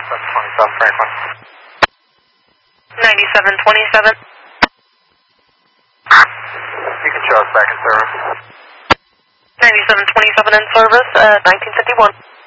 9727 Franklin. 9727. You can show us back in service. 9727 in service, 1951.